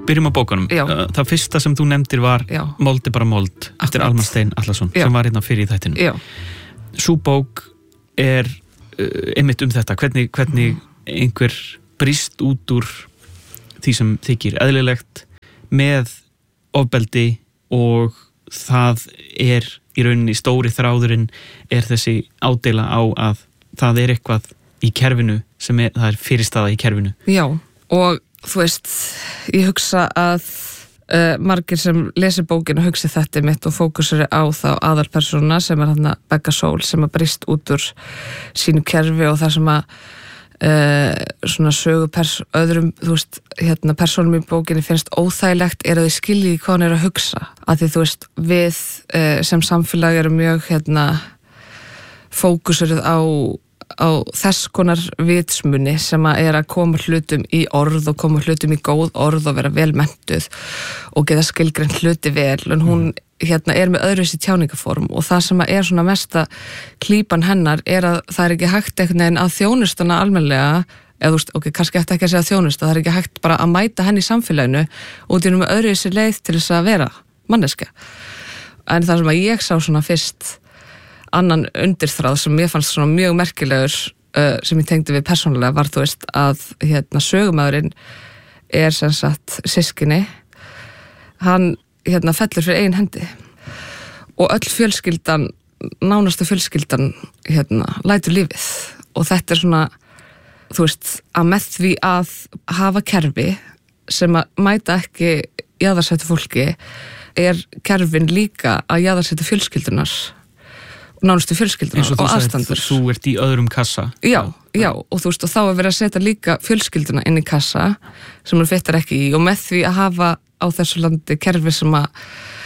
byrjum á bókunum. Já. Það fyrsta sem þú nefndir var Mold er bara mold eftir Almar Stein Atlason sem var hérna fyrir í þættinu. Já. Sú bók er einmitt þetta, hvernig einhver brýst út úr því sem þykir eðlilegt með ofbeldi og það er í rauninni stóri þráðurinn er þessi ádeila á að það er eitthvað í kerfinu sem það er fyrirstaða í kerfinu. Já, og þú veist, ég hugsa að margir sem lesi bókinu hugsi þetta mitt og fókusur á þá aðalpersóna sem er þarna Begga Sól sem að brýst út úr sínu kerfi og það sem að svona sögu öðrum, þú veist, persónum í bókinni finnst óþægilegt er að þau skilji hvað hann er að hugsa. Af því þú veist, við sem samfélag erum mjög fókusurð á þess konar vitsmunni sem að er að koma hlutum í orð og koma hlutum í góð orð og vera vel menntuð og geta skilgreint hluti vel, en hún er með öðruvísi tjáningaform og það sem er svona mesta klípan hennar er að það er ekki hægt einhvern veginn að þjónustana almennilega, eða þú veist, ok, kannski ætti ekki að segja þjónusta, það er ekki hægt bara að mæta henni í samfélaginu og með öðruvísi leið til þess að vera manneska. En það sem að ég sá svona fyrst annan undirþráð sem mér fannst svona mjög merkilegur sem ég tengdi við persónulega var, þú veist, að sögumæðurinn er sem sagt systkini, hann fellur fyrir eigin hendi og öll fjölskyldan, nánasta fjölskyldan lætur lífið og þetta er svona, þú veist, að með því að hafa kerfi sem að mæta ekki jaðarsettu fólki er kerfin líka að jaðarsettu fjölskyldunar nánustu fjölskyldunar og aðstandur. Þú ert í öðrum kassa. Já, og þú veist, og þá er verið að setja líka fjölskylduna inn í kassa sem hún fittar ekki í og með því að hafa á þessu landi kerfi sem að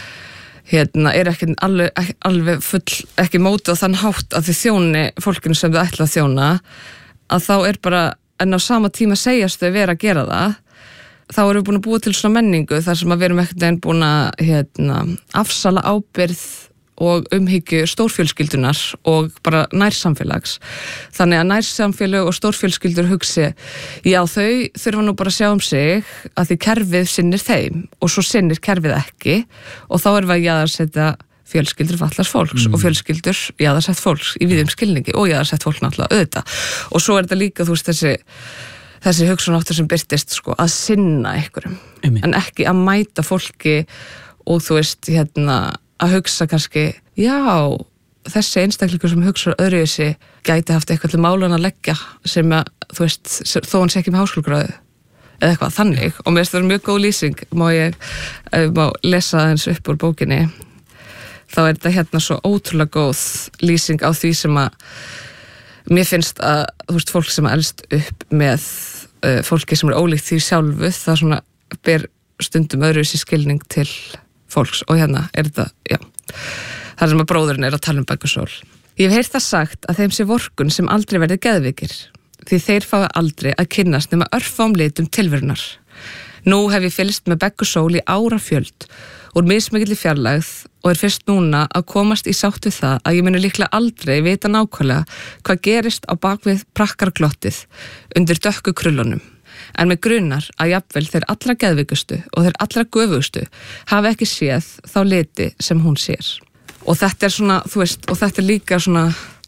er ekki alveg full, ekki mótið á þann hátt að þið þjóni fólkinu sem þau ætla að þjóna, að þá er bara, en á sama tíma segjast þau vera að gera það, þá erum við búin að búa til svona menningu þar sem að við erum ekkert veginn búin að afsala ábyrgð og umhyggju stórfjölskyldunar og bara nærsamfélags. Þannig að nærsamfélag og stórfjölskyldur hugsi, já, þau þurfa nú bara að sjá sig að því kerfið sinnir þeim og svo sinnir kerfið ekki og þá erum við að jaðarsetja fjölskyldur fallars fólks og fjölskyldur jaðarsett fólks í víðum skilningi og jaðarsett fólk náttúrulega auðvitað. Og svo er þetta líka, þú veist, þessi hugsunáttur sem birtist sko, að sinna einhverjum, en ekki að mæta fólki og þú veist, að hugsa kannski, já, þessi einstaklingur sem hugsa öðruvísi gæti haft eitthvað til málan að leggja sem að, þú veist, þó hann sé ekki með háskólagráðu eða eitthvað þannig og mér finnst það mjög góð lýsing, má lesa eins upp úr bókinni, þá er þetta svo ótrúlega góð lýsing á því sem að mér finnst að, þú veist, fólk sem elst upp með fólki sem er ólíkt því sjálfu, það svona ber stundum öðruvísi skilning til fólks og er þetta, já, þar sem að bróðurinn er að tala Beggu Sól. Ég hef heyrt það sagt að þeim sé vorkunn sem aldrei verði geðveikir, því þeir fái aldrei að kynnast nema örfám litum tilverunar. Nú hef ég fylgst með Beggu Sól í árafjöld, úr mismikilli fjarlægð og er fyrst núna að komast í sátt við það að ég muni líklega aldrei vita nákvæmlega hvað gerist á bakvið prakkarglottið undir dökku krullunum. En með grunar að jafnvel þeir allra geðvikustu og þeir allra göfugustu hafi ekki séð þá liti sem hún sér. Og þetta er svona, þú veist, og þetta er líka svona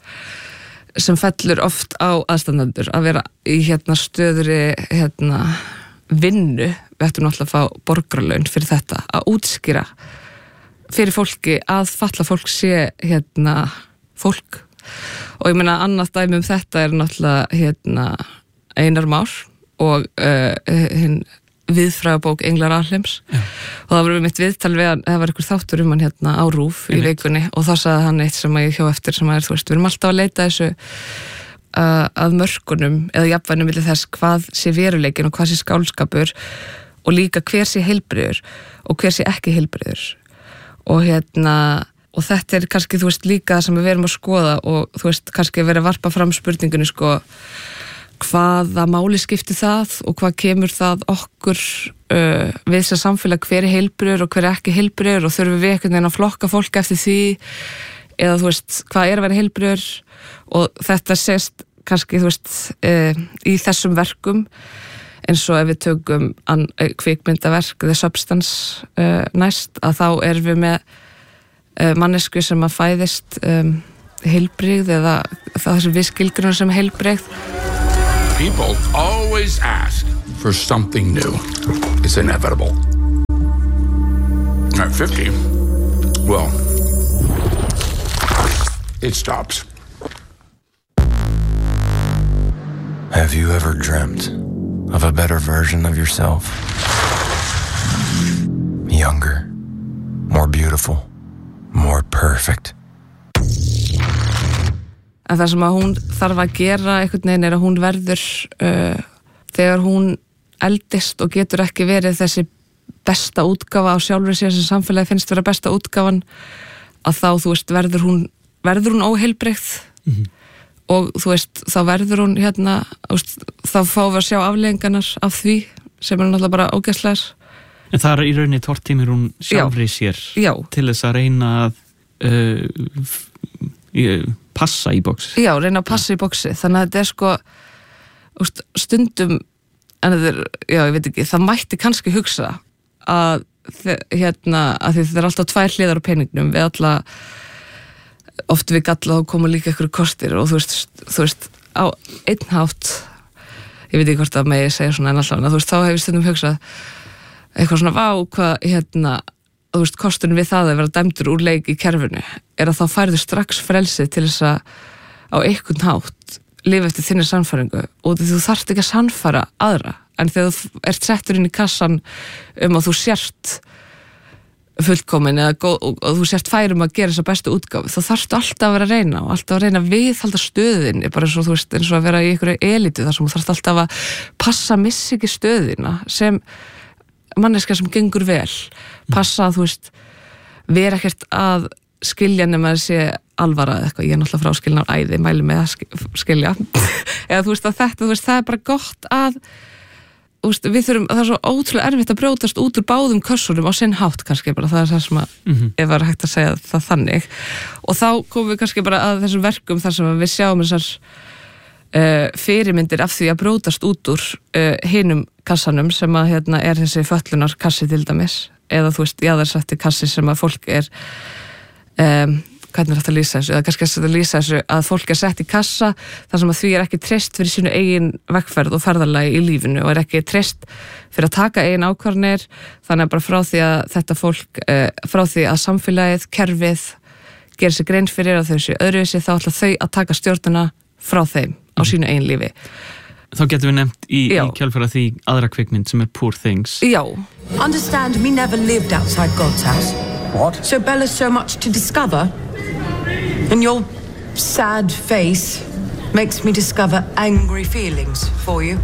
sem fellur oft á aðstandendur að vera í stöðuri vinnu, við ættum náttúrulega að fá borgaralaun fyrir þetta, að útskýra fyrir fólki að fatla fólk sé fólk. Og ég meina annað dæmi þetta er náttúrulega Einar Már og hinn viðfræðabók Englar Alheims og það var mitt viðtal við hann, það var einhver þáttur hann á RÚV í vikunni og þá sagði hann eitt sem ég hjá eftir sem þú veist, við erum alltaf að leita þessu að mörkunum eða jafnvæginu milli þess hvað sé veruleikin og hvað sé skálskapur og líka hver sé heilbrigður og hver sé ekki heilbrigður og og þetta er kannski, þú veist, líka það sem við erum að skoða og þú veist, kannski verið að varpa fram spurningunni sko hvaða máli skipti það og hvað kemur það okkur við þess að samfélag hver er heilbrigður og hver er ekki heilbrigður og þurfum við einhvern veginn að flokka fólk eftir því eða þú veist, hvað er að vera heilbrigður og þetta sést kannski, þú veist, í þessum verkum eins og ef við tökum kvikmyndaverk The Substance næst, að þá erum við með mannesku sem að fæðist heilbrigð eða það sem við skilgrunum sem heilbrigð. People always ask for something new. It's inevitable. At 50, well, it stops. Have you ever dreamt of a better version of yourself? Younger, more beautiful, more perfect. En það sem að hún þarf að gera einhvern veginn er að hún verður þegar hún eldist og getur ekki verið þessi besta útgáfa á sjálfur sér sem samfélagi finnst vera besta útgáfan, að þá, þú veist, verður hún óheilbrigð og þú veist, þá verður hún þá fáum við að sjá afleiðingarnar af því sem er náttúrulega bara ógeðslegar. En það er í rauninni tortímir hún sjálfri sér til þess að reyna að passa í boxi. Já, reyna að passa í boxi, þannig að þetta er sko stundum, en þetta er, ég veit ekki, það mætti kannski hugsa að að því þetta er alltaf tvær hliðar á peningnum, við alla oft við galla þá koma líka ykkur kostir og þú veist á einn hátt, ég veit ekki hvort að megi segja svona en alltaf, þú veist, þá hefur stundum hugsað eitthvað svona, hvað þú veist, kosturinn við það að vera dæmdur úr leik í kerfinu er að þá færðu strax frelsið til þess að á einhvern hátt lifa eftir þinni sannfæringu og þú þarft ekki að sannfæra aðra, en þegar þú ert settur inn í kassan að þú sért fullkomin eða og þú sért færum að gera þessa bestu útgáfu, þá þarftu alltaf að vera að reyna og alltaf að reyna að viðhalda stöðinni, bara eins og þú veist, eins og að vera í einhverju elítu þar sem þú þarft alltaf að passa að missa ekki stöðina sem manneska sem gengur vel, passa að þú veist, vera ekkert að skilja nema að sé alvara eða eitthvað, ég er náttúrulega fráskilin á æði, mæli með að skilja eða þú veist að þetta, þú veist, það er bara gott að við þurfum, það er svo ótrúlega erfitt að brjótast út úr báðum kössunum á sinn hátt kannski, bara það er það sem að ef var hægt að segja það þannig og þá komum við kannski bara að þessum verkum þar sem við sjáum þessar fyrirmyndir af því að brjótast út úr hinum kassanum sem að er þessi fötlunar kassi til dæmis, eða þú veist, jaðarsetti kassi sem að fólk er hvernig er þetta að lýsa þessu, eða kannski að lýsa þessu að fólk er sett í kassa þar sem að því er ekki treyst fyrir sínu eigin vegferð og ferðalagi í lífinu og er ekki treyst fyrir að taka eigin ákvarðanir, þannig að bara frá því að þetta fólk, frá því að samfélagið, kerfið gerir sig grein fyrir að þau séu öðruvísi, þá ætla þau að taka stjórnuna frá þeim á sínu eigin lífi. Þá getum við nefnt í kjölfara því aðra kvikmynd sem er Poor Things. Já. Understand me never lived outside God's house. What? So Bella's so much to discover. And your sad face makes me discover angry feelings for you.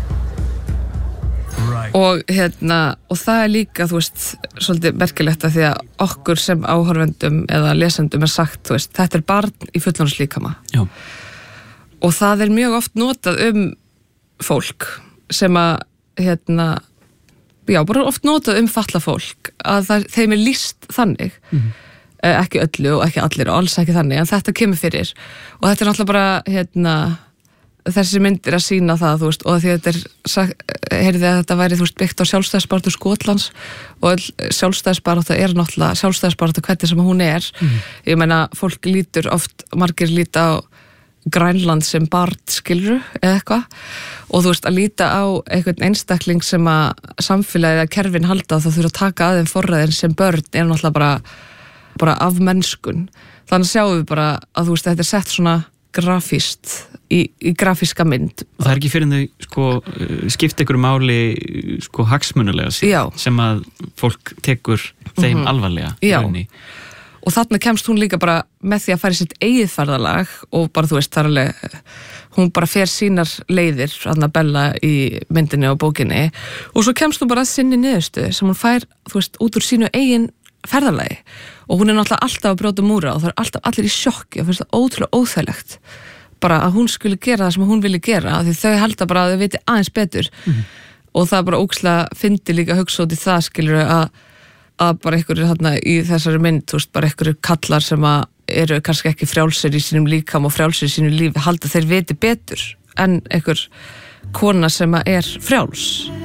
Right. Og það er líka, þú veist, svolítið merkilegt að því að okkur sem áhorfendum eða lesendum er sagt, þú veist, þetta er barn í fullorðinslíkama. Já. Og það er mjög oft notað fólk sem að, bara oft notað fatlað fólk, að þeim er lýst þannig. Ekki öllu og ekki allir og alls ekki þannig, en þetta kemur fyrir og þetta er náttúrulega bara þessi myndir að sýna það, þú veist, og því þetta heyrði að þetta væri, þú veist, byggt á sjálfstæðisbaráttu Skotlands og sjálfstæðisbaráttu er náttúrulega sjálfstæðisbaráttu hvernig sem hún er. Ég meina, fólk lítur oft, margir líta á Grænland sem barn, skilru eða eitthvað, og þú veist, að líta á einhvern einstakling sem að samfélagið eða kerfin halda þá þurfa að taka að þeim forræðin sem börn er náttúrulega bara af mennskun. Þannig sjáum við bara að þú veist, þetta er sett svona grafíst í grafíska mynd. Og það er ekki fyrir þau skipt einhverju máli hagsmunulega sem að fólk tekur þeim alvarlega. Já. Og þarna kemst hún líka bara með því að fara í sitt eigið ferðalag og bara, þú veist, það er alveg, hún bara fer sínar leiðir, þarna Bella í myndinni og bókinni, og svo kemst hún bara að sinni niðurstöðu sem hún fær, þú veist, út úr sínu eigin ferðalagi, og hún er náttúrulega alltaf að brjóta múra og það er alltaf allir í sjokki og finnst það ótrúlega óþægilegt bara að hún skuli gera það sem hún vilji gera, því þau halda bara að þau viti aðeins betur og það er bara ókslega fyndi líka að hugsa út í það, skilur að bara einhverjir þarna í þessari mynd, þú veist, bara einhverjir kallar sem að eru kannski ekki frjálsir í sínum líkam og frjálsir í sínu lífi, halda þeir viti betur en einhver kona sem er frjáls